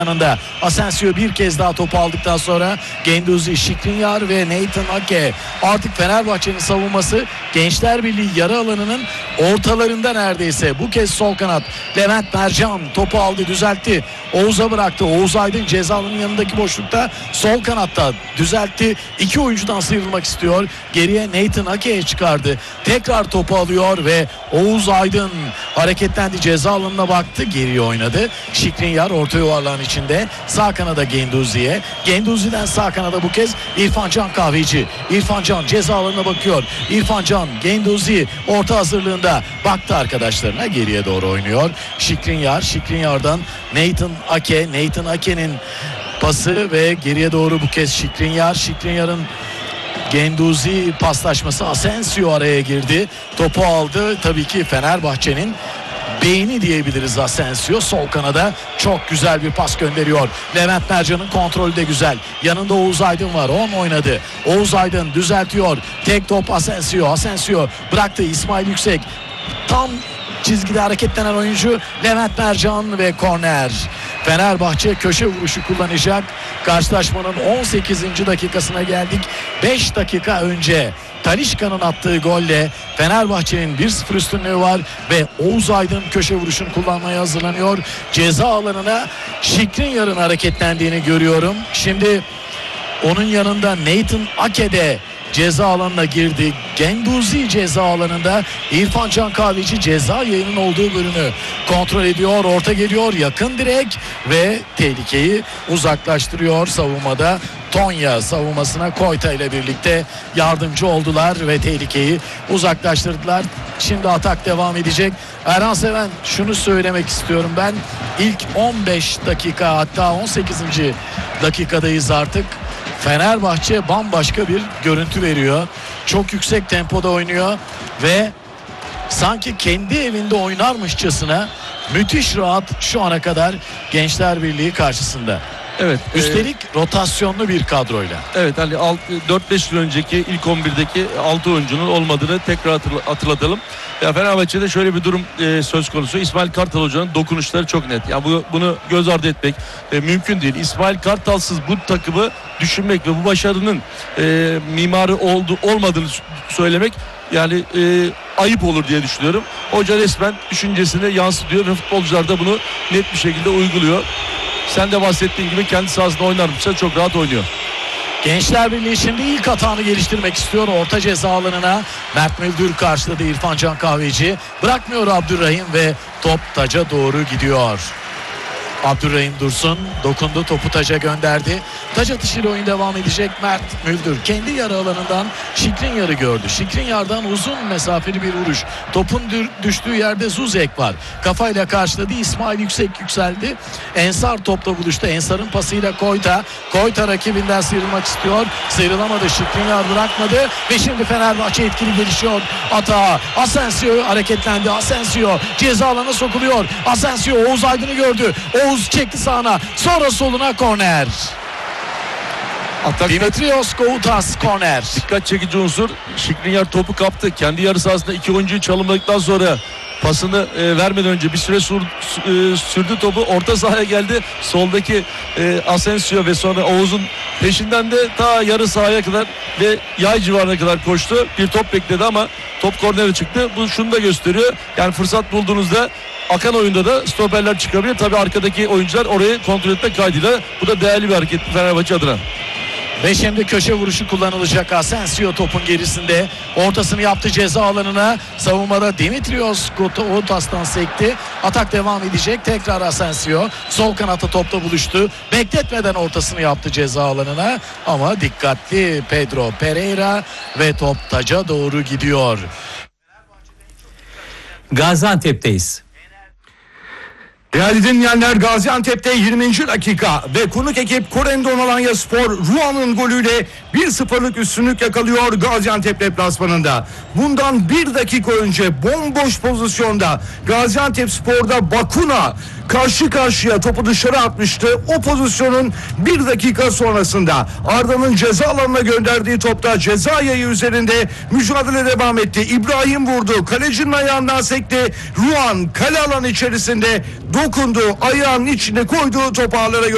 yanında. Asensio bir kez daha topu aldıktan sonra Guendouzi, Skriniar ve Nathan Ake. Artık Fenerbahçe'nin savunması Gençler Birliği yarı alanının ortalarında neredeyse. Bu kez sol kanat Levent Mercan topu aldı, düzeltti. Oğuz'a bıraktı. Oğuz Aydın ceza alanının yanındaki boşlukta sol kanatta düzeltti. İki oyuncudan sıyrılmak istiyor. Geriye Nathan Ake'ye çıkardı. Tekrar topu alıyor ve Oğuz Aydın hareketlendi. Ceza alanına baktı. Geriye oynadı. Skriniar orta yuvarlağın içinde. Sağ kanada Guendouzi'ye. Guendouzi'den sağ kanada bu kez İrfan Can Kahveci. İrfan Can ceza alanına bakıyor. İrfan Can, Guendouzi orta hazırlığında baktı arkadaşlarına, geriye doğru oynuyor. Skriniar'dan Nathan Ake. Nathan Ake'nin pası ve geriye doğru bu kez Skriniar'ın Guendouzi paslaşması. Asensio araya girdi. Topu aldı. Tabii ki Fenerbahçe'nin beyni diyebiliriz Asensio. Sol kanada çok güzel bir pas gönderiyor. Levent Mercan'ın kontrolü de güzel. Yanında Oğuz Aydın var. 10 oynadı. Oğuz Aydın düzeltiyor. Tek top Asensio bıraktı. İsmail Yüksek. Tam çizgide hareketlenen oyuncu Levent Mercan ve korner. Fenerbahçe köşe vuruşu kullanacak. Karşılaşmanın 18. dakikasına geldik. 5 dakika önce Talisca'nın attığı golle Fenerbahçe'nin 1-0 üstünlüğü var ve Oğuz Aydın köşe vuruşunu kullanmaya hazırlanıyor. Ceza alanına Skriniar'ın hareketlendiğini görüyorum. Şimdi onun yanında Nathan Ake de ceza alanına girdi. Guendouzi ceza alanında. İrfan Can Kahveci ceza yayının olduğu bölümü kontrol ediyor. Orta geliyor, yakın direk ve tehlikeyi uzaklaştırıyor savunmada. Tonya savunmasına Koyta ile birlikte yardımcı oldular ve tehlikeyi uzaklaştırdılar. Şimdi atak devam edecek. Erhan Seven, şunu söylemek istiyorum ben. İlk 15 dakika, hatta 18. dakikadayız artık. Fenerbahçe bambaşka bir görüntü veriyor. Çok yüksek tempoda oynuyor ve sanki kendi evinde oynarmışçasına müthiş rahat şu ana kadar Gençler Birliği karşısında. Evet. Üstelik rotasyonlu bir kadroyla. Evet, hani 4-5 yıl önceki ilk 11'deki 6 oyuncunun olmadığını tekrar hatırlatalım. Ya Fenerbahçe'de şöyle bir durum söz konusu. İsmail Kartal Hoca'nın dokunuşları çok net. Ya bunu göz ardı etmek mümkün değil. İsmail Kartal'sız bu takımı düşünmek ve bu başarının mimarı olmadığını söylemek yani ayıp olur diye düşünüyorum. Hoca resmen düşüncesine yansıtıyor ve futbolcular da bunu net bir şekilde uyguluyor. Sen de bahsettiğin gibi kendi sahasında oynarmışsa çok rahat oynuyor. Gençler Birliği şimdi ilk hatanı geliştirmek istiyor. Orta ceza alanına Mert Müldür karşıladı. İrfan Can Kahveci bırakmıyor Abdurrahim ve top taca doğru gidiyor. Abdurrahim Dursun dokundu, topu taca gönderdi. Taç atışıyla oyun devam edecek. Mert Müldür kendi yarı alanından Skriniar'ı gördü. Skriniar'dan uzun mesafeli bir vuruş. Topun düştüğü yerde Zuzek var. Kafayla karşıladı. İsmail Yüksek yükseldi. Ensar topla buluştu. Ensar'ın pasıyla Koyta rakibinden sıyrılmak istiyor. Sıyrılamadı. Skriniar bırakmadı ve şimdi Fenerbahçe etkili gelişiyor. Atağa Asensio hareketlendi. Asensio ceza alanına sokuluyor. Asensio Oğuz Aydın'ı gördü. Oğuz çekti sağına, sonra soluna, korner. Dimitrios Koutas korner. Dikkat çekici unsur, Skriniar topu kaptı. Kendi yarı sahasında iki oyuncuyu çalımladıktan sonra pasını vermeden önce bir süre sürdü topu. Orta sahaya geldi. Soldaki Asensio ve sonra Oğuz'un peşinden de ta yarı sahaya kadar ve yay civarına kadar koştu. Bir top bekledi ama top kornere çıktı. Bu şunu da gösteriyor. Yani fırsat bulduğunuzda akan oyunda da stoperler çıkabilir. Tabii arkadaki oyuncular orayı kontrol etmek kaydıyla. Bu da değerli bir hareket Fenerbahçe adına. Ve şimdi köşe vuruşu kullanılacak. Asensio topun gerisinde. Ortasını yaptı ceza alanına. Savunmada Dimitrios Koutas'tan sekti. Atak devam edecek. Tekrar Asensio. Sol kanatta topla buluştu. Bekletmeden ortasını yaptı ceza alanına. Ama dikkatli Pedro Pereira ve top taca doğru gidiyor. Gaziantep'teyiz. Değerli dinleyenler, Gaziantep'te 20. dakika ve konuk ekip Korendon Alanyaspor Ruan'ın golüyle 1-0'lık üstünlük yakalıyor Gaziantep deplasmanında. Bundan bir dakika önce bomboş pozisyonda Gaziantepspor'da Bakuna karşı karşıya topu dışarı atmıştı. O pozisyonun bir dakika sonrasında Arda'nın ceza alanına gönderdiği topta ceza yayı üzerinde mücadele devam etti. İbrahim vurdu. Kalecinin ayağından sekti. Ruan kale alanı içerisinde dokundu. Ayağının içine koyduğu topu ağlara